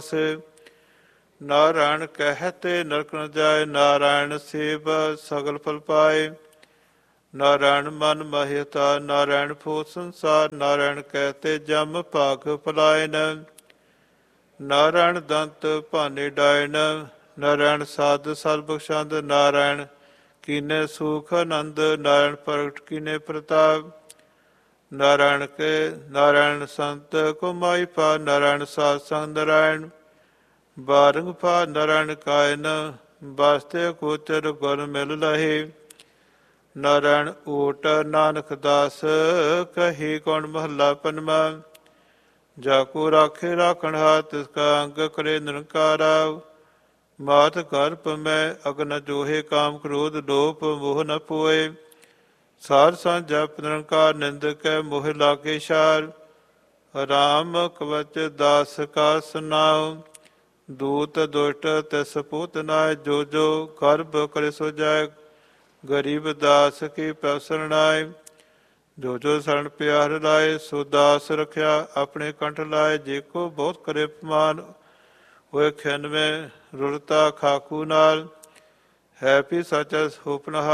ਨਾਰਾਇਣ ਕਹਿਤੇ ਨਰਕ ਨ ਜਾਏ, ਨਾਰਾਇਣ ਸੇਵ ਸਗਲ ਫਲ ਪਾਏ। ਨਾਰਾਇਣ ਮਨ ਮਹਿਤਾ, ਨਾਰਾਇਣ ਫੂਤ ਸੰਸਾਰ, ਨਾਰਾਇਣ ਕਹਿਤੇ ਜਮ ਭਾਗ ਪਲਾਇਨ। ਨਾਰਾਇਣ ਦੰਤ ਭਾਨੇ ਡਾਇਨ, ਨਾਰਾਇਣ ਸਾਧ ਸਲ ਬਖਸ਼ੰਦ, ਨਾਰਾਇਣ ਕੀਨੇ ਸੁਖ ਆਨੰਦ, ਨਾਰਾਇਣ ਪ੍ਰਗਟ ਕੀਨੇ ਪ੍ਰਤਾਪ। ਨਾਰਾਇਣ ਕੇ ਨਾਰਾਇਣ ਸੰਤ ਕੁਮਾਈ ਪਾ, ਨਾਰਾਇਣ ਸਾਧ ਸੰਗ ਨਾਰਾਇਣ ਬਾਰੰਗ ਪਾ। ਨਾਰਾਇਣ ਕਾਇਨ ਵਾਸਤੇ ਕੋਚਰ ਗੁਰ ਮਿਲ ਲਹੇ, ਨਾਰਾਇਣ ਓਟ ਨਾਨਕ ਦਾਸ ਕਹੀ ਕੌਣ ਮਹੱਲਾ ਪੰਜਵਾ। ਜਾ ਕੋ ਰਾਖੇ ਰਾਖਣ ਹਾਰ, ਤਿਸ ਕਾ ਅੰਗ ਕਰੇ ਨਿਰੰਕਾਰਾ। ਮਾਤ ਗਰਭ ਮੈਂ ਅਗਨ ਜੋਹੇ, ਕਾਮ ਕ੍ਰੋਧ ਲੋਭ ਮੋਹ ਨ ਪੋਏ। ਸਾਰ ਸੰਗ ਜਪ ਨਿਰੰਕਾਰ, ਨਿੰਦਕ ਮੋਹ ਲਾਗੇ ਸ਼ਾਰ। ਰਾਮ ਕਵਚ ਦਾਸ ਕਾ ਸੁਨਾਉ, ਦੂਤ ਦੁਸ਼ਟ ਤਿਸ ਪੂਤ ਨਾਇ। ਜੋ ਜੋ ਗਰਭ ਕਰੇ ਸੋ ਜਾਇ, ਗਰੀਬ ਦਾਸ ਕੀ ਪੈਸਰ ਨਾਇ। ਜੋ ਜੋ ਸਰਣ ਪਿਆਰ ਲਾਏ, ਸੋ ਦਾਸ ਰਖਿਆ ਆਪਣੇ ਕੰਠ ਲਾਏ। ਜੇ ਕੋ ਬਹੁਤ ਕਰੇ ਅਪਮਾਨ, ਹੋਏ ਖਿੰਨਵੇਂ ਰੁਰਤਾ ਖਾਕੂ ਨਾਲ। ਹੈ ਵੀ ਸੱਚ ਹੋਪਨਹਾਰ,